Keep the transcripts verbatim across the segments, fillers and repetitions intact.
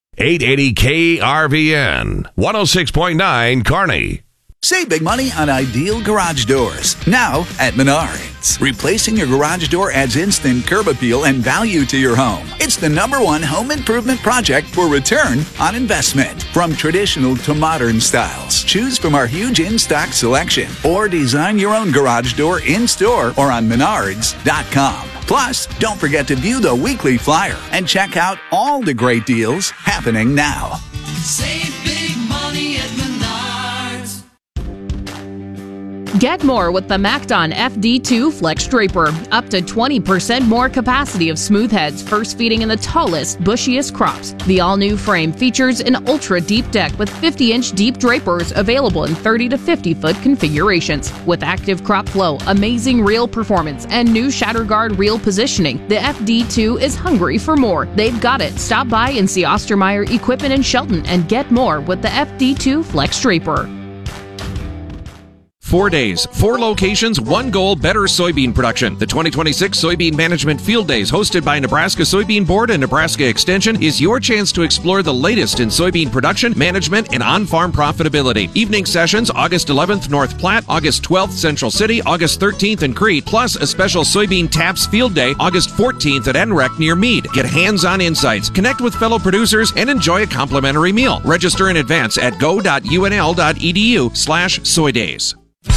eight eighty K R V N, one oh six point nine Kearney. Save big money on ideal garage doors. Now at Menards. Replacing your garage door adds instant curb appeal and value to your home. It's the number one home improvement project for return on investment. From traditional to modern styles, choose from our huge in-stock selection or design your own garage door in-store or on menards dot com. Plus, don't forget to view the weekly flyer and check out all the great deals happening now. Save big money at Menards. Get more with the MacDon F D two Flex Draper. Up to twenty percent more capacity of smooth heads, first feeding in the tallest, bushiest crops. The all-new frame features an ultra-deep deck with fifty inch deep drapers available in thirty to fifty foot configurations. With active crop flow, amazing reel performance, and new shatter guard reel positioning, the F D two is hungry for more. They've got it. Stop by and see Ostermeyer Equipment in Shelton and get more with the F D two Flex Draper. Four days, four locations, one goal, better soybean production. The twenty twenty-six Soybean Management Field Days, hosted by Nebraska Soybean Board and Nebraska Extension, is your chance to explore the latest in soybean production, management, and on-farm profitability. Evening sessions, August eleventh, North Platte, August twelfth, Central City, August thirteenth in Crete, plus a special Soybean Taps Field Day, August fourteenth at N R E C near Meade. Get hands-on insights, connect with fellow producers, and enjoy a complimentary meal. Register in advance at go.unl.edu slash soydays.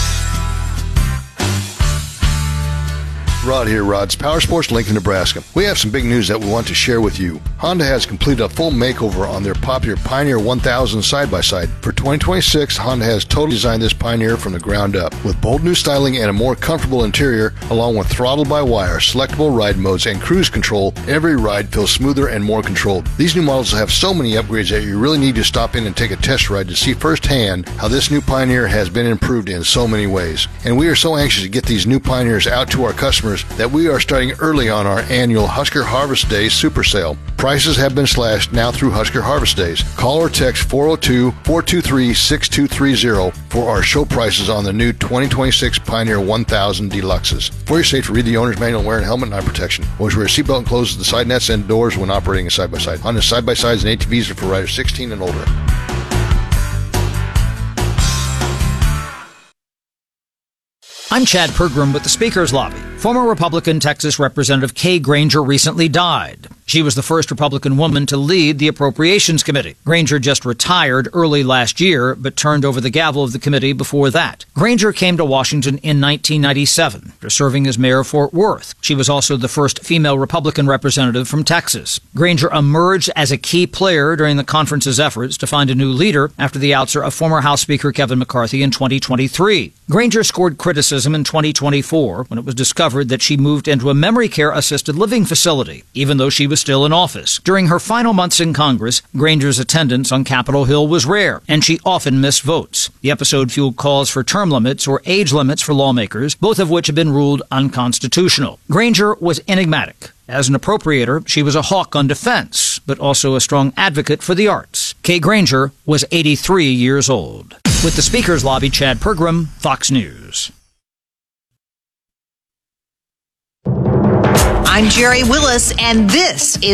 Rod here, Rod's Power Sports, Lincoln, Nebraska. We have some big news that we want to share with you. Honda has completed a full makeover on their popular Pioneer one thousand side-by-side. For twenty twenty-six, Honda has totally designed this Pioneer from the ground up. With bold new styling and a more comfortable interior, along with throttle-by-wire, selectable ride modes, and cruise control, every ride feels smoother and more controlled. These new models have so many upgrades that you really need to stop in and take a test ride to see firsthand how this new Pioneer has been improved in so many ways. And we are so anxious to get these new Pioneers out to our customers that we are starting early on our annual Husker Harvest Day Super Sale. Prices have been slashed now through Husker Harvest Days. Call or text four oh two, four two three, six two three zero for our show prices on the new twenty twenty-six Pioneer one thousand Deluxes. For your safety, read the owner's manual, wear a helmet and eye protection. Always wear a seatbelt and close the side nets and doors when operating a side-by-side. Honda side-by-sides and A T Vs are for riders sixteen and older. I'm Chad Pergram with the Speaker's Lobby. Former Republican Texas Representative Kay Granger recently died. She was the first Republican woman to lead the Appropriations Committee. Granger just retired early last year, but turned over the gavel of the committee before that. Granger came to Washington in nineteen ninety-seven, after serving as mayor of Fort Worth. She was also the first female Republican representative from Texas. Granger emerged as a key player during the conference's efforts to find a new leader after the ouster of former House Speaker Kevin McCarthy in twenty twenty-three. Granger scored criticism in twenty twenty-four when it was discovered that she moved into a memory care assisted living facility, even though she was still in office. During her final months in Congress, Granger's attendance on Capitol Hill was rare, and she often missed votes. The episode fueled calls for term limits or age limits for lawmakers, both of which have been ruled unconstitutional. Granger was enigmatic. As an appropriator, she was a hawk on defense, but also a strong advocate for the arts. Kay Granger was eighty-three years old. With the Speaker's Lobby, Chad Pergram, Fox News. I'm Jerry Willis, and this is